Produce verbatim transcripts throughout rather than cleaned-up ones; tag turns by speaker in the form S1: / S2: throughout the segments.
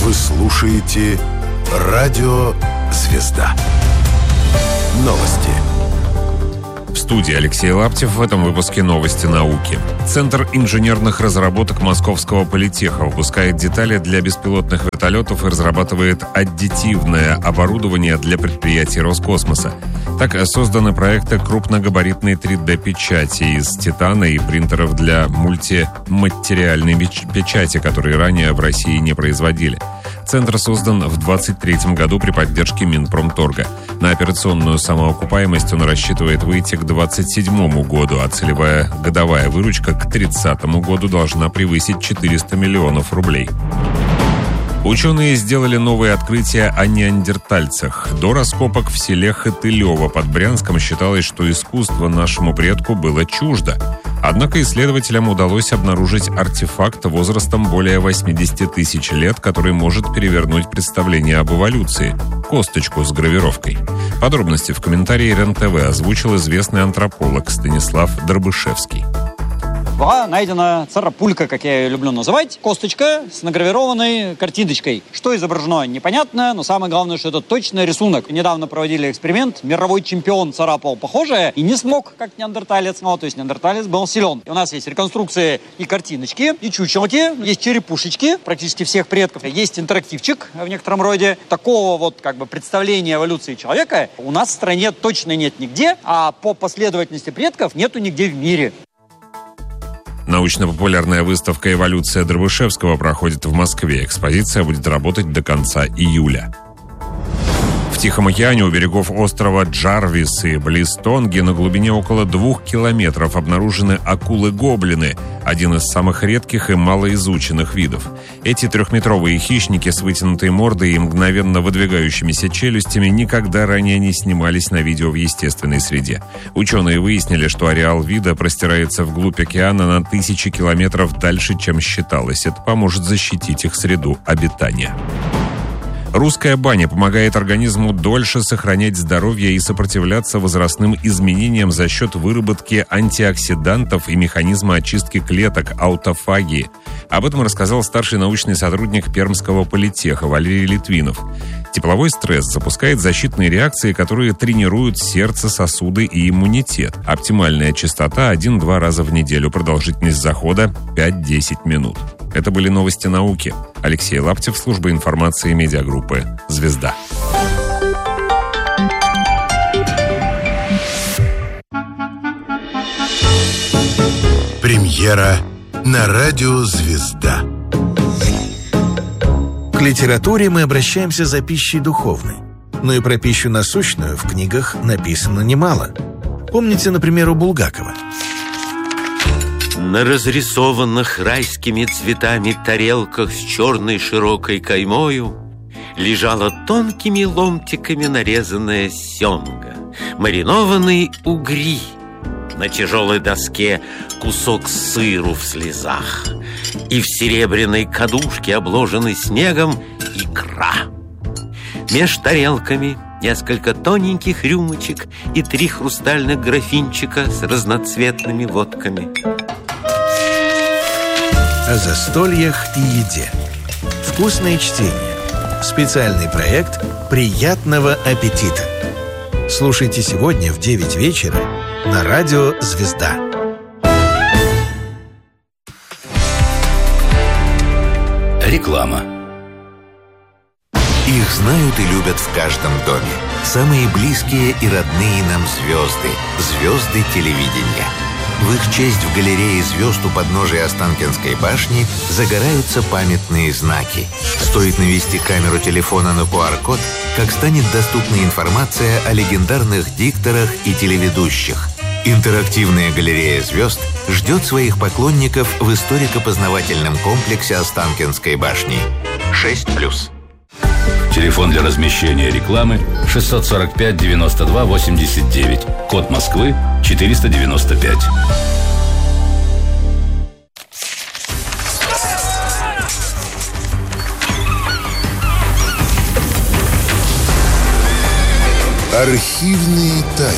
S1: Вы слушаете «Радио Звезда». Новости.
S2: В студии Алексей Лаптев. В этом выпуске новости науки. Центр инженерных разработок Московского политеха выпускает детали для беспилотных вертолетов и разрабатывает аддитивное оборудование для предприятий Роскосмоса. Так созданы проекты крупногабаритной три дэ-печати из титана и принтеров для мультиматериальной печати, которые ранее в России не производили. Центр создан в двадцать третьем году при поддержке Минпромторга. На операционную самоокупаемость он рассчитывает выйти к двадцать седьмому году, а целевая годовая выручка к тридцатому году должна превысить четыреста миллионов рублей. Ученые сделали новые открытия о неандертальцах. До раскопок в селе Хатылево под Брянском считалось, что искусство нашему предку было чуждо. Однако исследователям удалось обнаружить артефакт возрастом более восьмидесяти тысяч лет, который может перевернуть представление об эволюции – косточку с гравировкой. Подробности в комментарии эр эн тэ вэ озвучил известный антрополог Станислав Дробышевский.
S3: Была найдена царапулька, как я ее люблю называть, косточка с награвированной картиночкой. Что изображено, непонятно, но самое главное, что это точно рисунок. Недавно проводили эксперимент, мировой чемпион царапал похожее и не смог, как неандерталец. Ну, то есть неандерталец был силен. И у нас есть реконструкции и картиночки, и чучелки, есть черепушечки практически всех предков, есть интерактивчик в некотором роде. Такого вот как бы представления эволюции человека у нас в стране точно нет нигде, а по последовательности предков нету нигде в мире.
S2: Научно-популярная выставка «Эволюция» Дробышевского проходит в Москве. Экспозиция будет работать до конца июля. В Тихом океане у берегов острова Джарвис и близ Тонги на глубине около двух километров обнаружены акулы-гоблины, один из самых редких и малоизученных видов. Эти трехметровые хищники с вытянутой мордой и мгновенно выдвигающимися челюстями никогда ранее не снимались на видео в естественной среде. Ученые выяснили, что ареал вида простирается вглубь океана на тысячи километров дальше, чем считалось. Это поможет защитить их среду обитания. Русская баня помогает организму дольше сохранять здоровье и сопротивляться возрастным изменениям за счет выработки антиоксидантов и механизма очистки клеток аутофагии. Об этом рассказал старший научный сотрудник Пермского политеха Валерий Литвинов. Тепловой стресс запускает защитные реакции, которые тренируют сердце, сосуды и иммунитет. Оптимальная частота один-два раза в неделю, продолжительность захода пять-десять минут. Это были новости науки. Алексей Лаптев, служба информации медиагруппы «Звезда».
S1: Премьера на радио «Звезда».
S4: К литературе мы обращаемся за пищей духовной. Но и про пищу насущную в книгах написано немало. Помните, например, у Булгакова?
S5: На разрисованных райскими цветами тарелках с черной широкой каймою лежала тонкими ломтиками нарезанная семга, маринованные угри, на тяжелой доске кусок сыру в слезах и в серебряной кадушке, обложенной снегом, икра. Меж тарелками несколько тоненьких рюмочек и три хрустальных графинчика с разноцветными водками.
S4: О застольях и еде. Вкусное чтение. Специальный проект «Приятного аппетита». Слушайте сегодня в девять вечера на радио «Звезда».
S6: Реклама.
S7: Их знают и любят в каждом доме. Самые близкие и родные нам звезды. Звезды телевидения. В их честь в галерее звезд у подножия Останкинской башни загораются памятные знаки. Стоит навести камеру телефона на ку ар код, как станет доступна информация о легендарных дикторах и телеведущих. Интерактивная галерея звезд ждет своих поклонников в историко-познавательном комплексе Останкинской башни. шесть плюс.
S6: Телефон для размещения рекламы шестьсот сорок пять девяносто два восемьдесят девять. Код Москвы четыреста девяносто пять.
S1: Архивные тайны.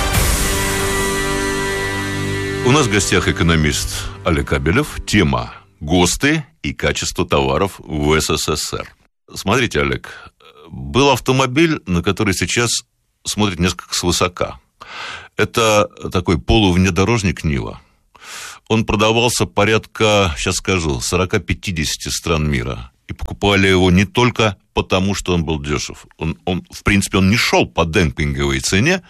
S8: У нас в гостях экономист Олег Кабелев. Тема ГОСТы и качество товаров в СССР. Смотрите, Олег, был автомобиль, на который сейчас смотрят несколько свысока. Это такой полувнедорожник «Нива». Он продавался порядка, сейчас скажу, сорок-пятьдесят стран мира. И покупали его не только потому, что он был дешев. Он, он, в принципе, он не шел по демпинговой цене,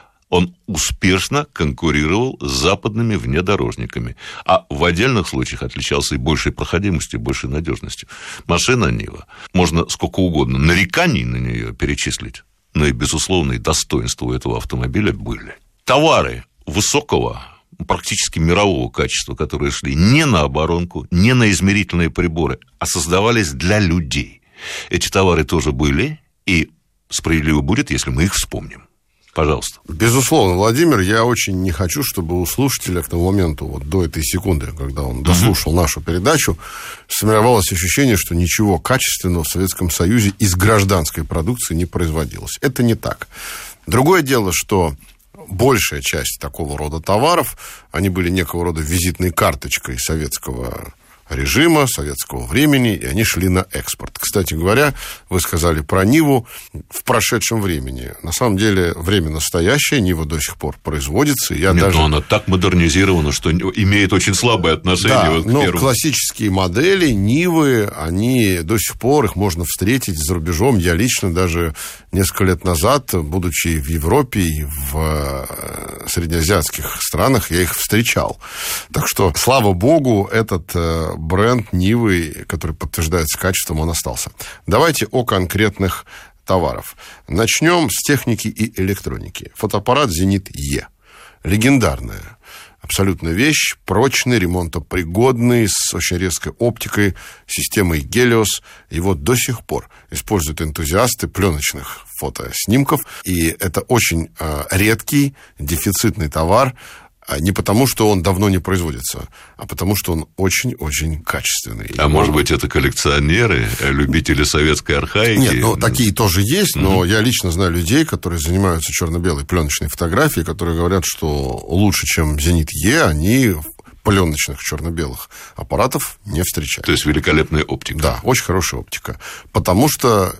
S8: он успешно конкурировал с западными внедорожниками. А в отдельных случаях отличался и большей проходимостью, и большей надежностью. Машина «Нива». Можно сколько угодно нареканий на нее перечислить, но и, безусловно, и достоинства у этого автомобиля были. Товары высокого, практически мирового качества, которые шли не на оборонку, не на измерительные приборы, а создавались для людей. Эти товары тоже были, и справедливо будет, если мы их вспомним. Пожалуйста.
S9: Безусловно, Владимир, я очень не хочу, чтобы у слушателя к тому моменту, вот до этой секунды, когда он дослушал uh-huh. нашу передачу, сформировалось ощущение, что ничего качественного в Советском Союзе из гражданской продукции не производилось. Это не так. Другое дело, что большая часть такого рода товаров, они были некого рода визитной карточкой советского режима, советского времени, и они шли на экспорт. Кстати говоря, вы сказали про Ниву в прошедшем времени. На самом деле, время настоящее, Нива до сих пор производится. Я
S8: Нет,
S9: даже...
S8: но она так модернизирована, что имеет очень слабое отношение
S9: да,
S8: вот к
S9: но
S8: первому.
S9: Классические модели Нивы, они до сих пор, их можно встретить за рубежом. Я лично даже несколько лет назад, будучи в Европе и в среднеазиатских странах, я их встречал. Так что, слава богу, этот бренд Нивы, который подтверждается качеством, он остался. Давайте о конкретных товарах. Начнем с техники и электроники. Фотоаппарат «Зенит Е». Легендарная абсолютно вещь, прочный, ремонтопригодный, с очень резкой оптикой, системой Гелиос. Его до сих пор используют энтузиасты пленочных фотоснимков. И это очень э, редкий, дефицитный товар. Не потому, что он давно не производится, а потому, что он очень-очень качественный.
S8: А может быть, это коллекционеры, любители советской архаики?
S9: Нет, ну, такие тоже есть, но mm-hmm. я лично знаю людей, которые занимаются черно-белой пленочной фотографией, которые говорят, что лучше, чем «Зенит Е», они пленочных черно-белых аппаратов не встречают.
S8: То есть великолепная оптика.
S9: Да, очень хорошая оптика. Потому что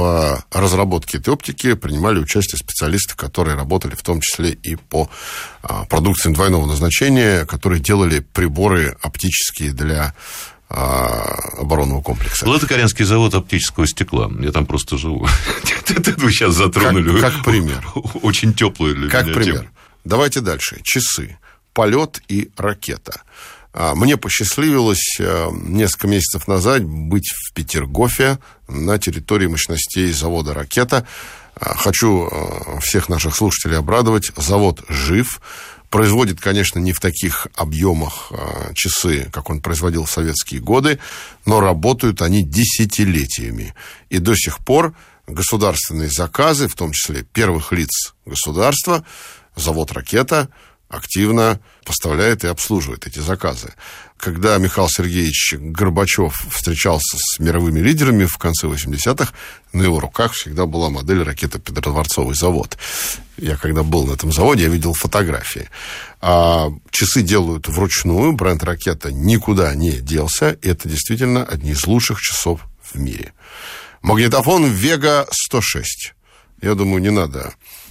S9: в разработке этой оптики принимали участие специалисты, которые работали в том числе и по а, продукции двойного назначения, которые делали приборы оптические для а, оборонного комплекса.
S8: Златокорянский завод оптического стекла. Я там просто живу. Это вы сейчас затронули.
S9: Как пример.
S8: Очень теплую для меня тему.
S9: Как пример. Давайте дальше. Часы. Полет и ракета. Мне посчастливилось несколько месяцев назад быть в Петергофе на территории мощностей завода «Ракета». Хочу всех наших слушателей обрадовать. Завод жив. Производит, конечно, не в таких объемах часы, как он производил в советские годы, но работают они десятилетиями. И до сих пор государственные заказы, в том числе первых лиц государства, завод «Ракета» активно поставляет и обслуживает эти заказы. Когда Михаил Сергеевич Горбачев встречался с мировыми лидерами в конце восьмидесятых, на его руках всегда была модель ракеты «Петродворцовый завод». Я когда был на этом заводе, я видел фотографии. А часы делают вручную, бренд «Ракета» никуда не делся, и это действительно одни из лучших часов в мире. Магнитофон «Вега сто шесть». Я думаю, не надо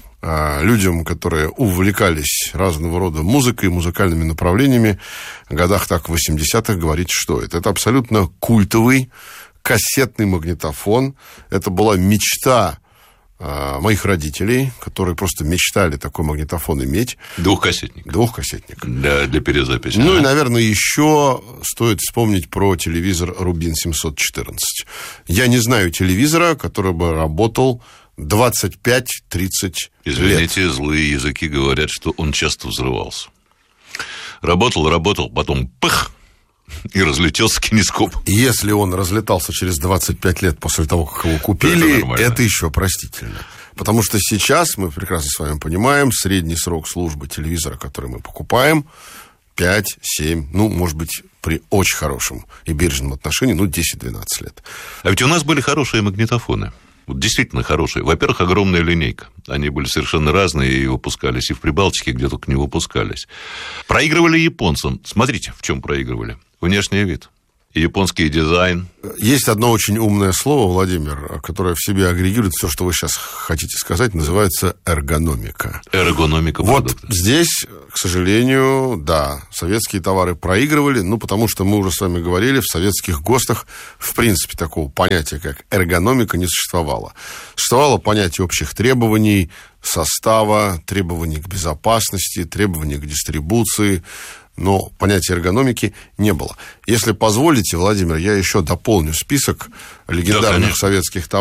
S9: людям, которые увлекались разного рода музыкой, музыкальными направлениями, в годах так в восьмидесятых говорить, что это. Это абсолютно культовый кассетный магнитофон. Это была мечта э, моих родителей, которые просто мечтали такой магнитофон иметь.
S8: Двухкассетник.
S9: Двухкассетник.
S8: Для, для перезаписи.
S9: Ну
S8: а?
S9: и, наверное, еще стоит вспомнить про телевизор Рубин семьсот четырнадцать. Я не знаю телевизора, который бы работал двадцать пять тридцать лет.
S8: Извините, злые языки говорят, что он часто взрывался. Работал, работал, потом пых, и разлетелся кинескоп.
S9: Если он разлетался через двадцать пять лет после того, как его купили, это, это еще простительно. Потому что сейчас, мы прекрасно с вами понимаем, средний срок службы телевизора, который мы покупаем, пять-семь, ну, может быть, при очень хорошем и бережном отношении, ну, десять-двенадцать лет.
S8: А ведь у нас были хорошие магнитофоны. Вот действительно хорошие. Во-первых, огромная линейка. Они были совершенно разные и выпускались и в Прибалтике, где только не выпускались. Проигрывали японцам. Смотрите, в чем проигрывали. Внешний вид. японский дизайн.
S9: Есть одно очень умное слово, Владимир, которое в себе агрегирует все, что вы сейчас хотите сказать, называется эргономика.
S8: Эргономика
S9: вот
S8: продукта.
S9: Здесь, к сожалению, да, советские товары проигрывали, ну, потому что мы уже с вами говорили, в советских ГОСТах, в принципе, такого понятия, как эргономика, не существовало. Существовало понятие общих требований, состава, требований к безопасности, требований к дистрибуции, но понятия эргономики не было. Если позволите, Владимир, я еще дополню список легендарных да, советских товаров.